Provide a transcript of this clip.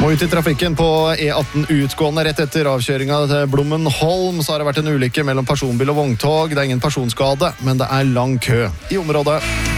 Og ut i trafikken på E18 utgående rett etter avkjøringa til Blommenholm, så har det vært en ulykke mellom personbil og vogntog. Det er ingen personskade, men det er lang kø i området.